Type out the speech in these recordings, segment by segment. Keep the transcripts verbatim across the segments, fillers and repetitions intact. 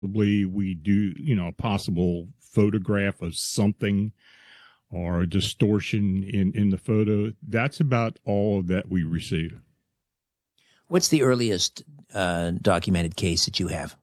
possibly we do, you know, a possible photograph of something or a distortion in, in the photo. That's about all that we receive. What's the earliest uh, documented case that you have?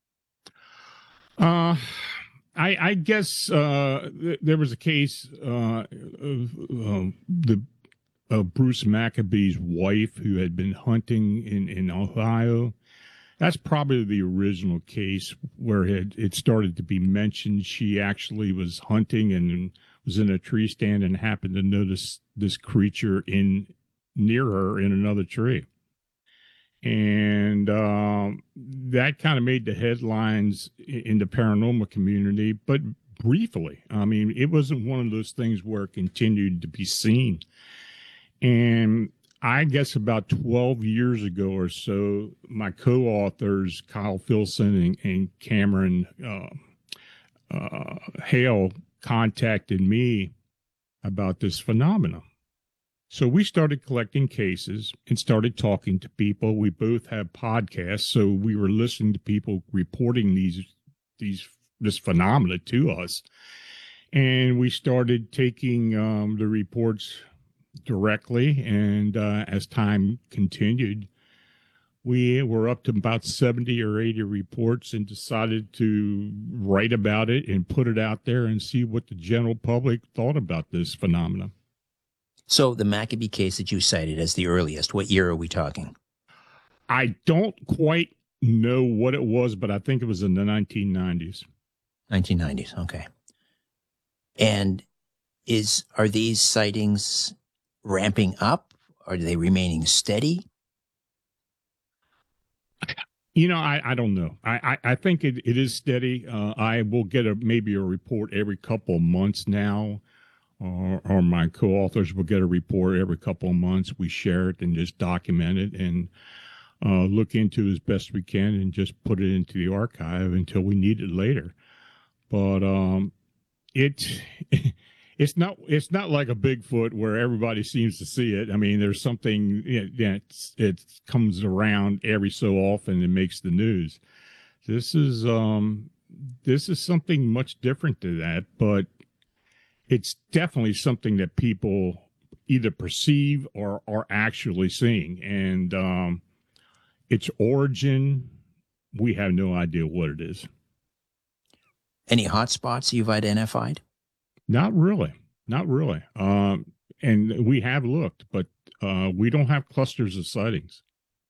Uh, I, I guess uh, th- there was a case uh, of um, the uh, Bruce Maccabee's wife who had been hunting in, in Ohio. That's probably the original case where it, it started to be mentioned. She actually was hunting and was in a tree stand and happened to notice this creature in near her in another tree. And um, that kind of made the headlines in the paranormal community, but briefly. I mean, it wasn't one of those things where it continued to be seen. And I guess about twelve years ago or so, my co-authors, Kyle Filson and, and Cameron uh, uh, Hale, contacted me about this phenomenon. So we started collecting cases and started talking to people. We both have podcasts, so we were listening to people reporting these these this phenomena to us, and we started taking um, the reports directly. And uh, as time continued, we were up to about seventy or eighty reports and decided to write about it and put it out there and see what the general public thought about this phenomenon. So the Maccabee case that you cited as the earliest, what year are we talking? I don't quite know what it was, but I think it was in the nineteen nineties. nineteen nineties, okay. And is are these sightings ramping up? Are they remaining steady? You know, I, I don't know. I, I, I think it, it is steady. Uh, I will get a maybe a report every couple of months now. Or, or my co-authors will get a report every couple of months. We share it and just document it and uh, look into it as best we can and just put it into the archive until we need it later. But um, it it's not it's not like a Bigfoot where everybody seems to see it. I mean, there's something that it comes around every so often and makes the news. This is um, this is something much different to that, but it's definitely something that people either perceive or are actually seeing. And um, its origin, we have no idea what it is. Any hot spots you've identified? Not really. Not really. Um, and we have looked, but uh, we don't have clusters of sightings.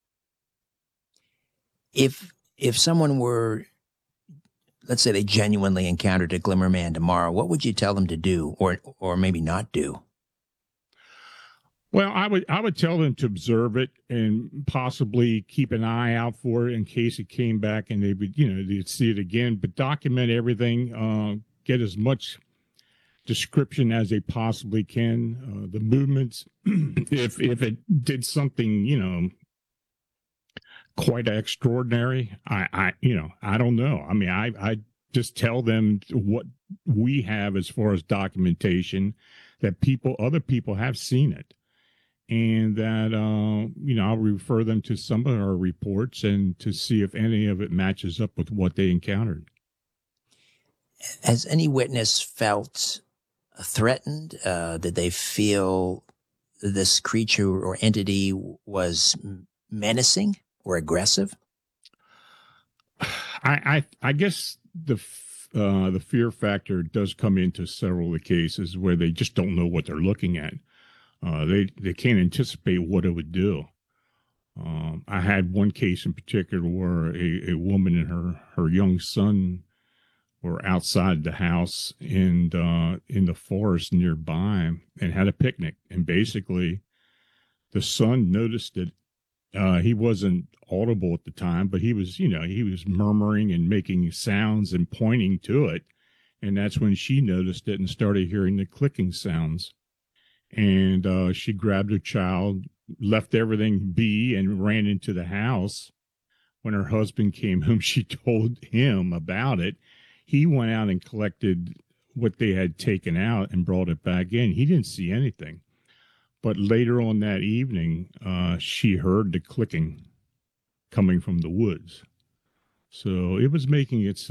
If if someone were, let's say they genuinely encountered a Glimmerman tomorrow, what would you tell them to do, or or maybe not do? Well, I would I would tell them to observe it and possibly keep an eye out for it in case it came back and they would, you know, they'd see it again. But document everything, uh, get as much description as they possibly can. Uh, the movements, if if it did something, you know, quite extraordinary, I, I you know, I don't know. I mean, I I just tell them what we have as far as documentation, that people, other people have seen it. And that, uh, you know, I'll refer them to some of our reports and to see if any of it matches up with what they encountered. Has any witness felt threatened? Uh, did they feel this creature or entity was menacing or aggressive? I, I, I guess the uh, the fear factor does come into several of the cases where they just don't know what they're looking at. Uh, they they can't anticipate what it would do. Um, I had one case in particular where a, a woman and her her young son were outside the house and uh, in the forest nearby and had a picnic. And basically, the son noticed that uh, he wasn't audible at the time, but he was, you know, he was murmuring and making sounds and pointing to it. And that's when she noticed it and started hearing the clicking sounds. And uh, she grabbed her child, left everything be, and ran into the house. When her husband came home, she told him about it. He went out and collected what they had taken out and brought it back in. He didn't see anything. But later on that evening, uh, she heard the clicking coming from the woods. So it was making its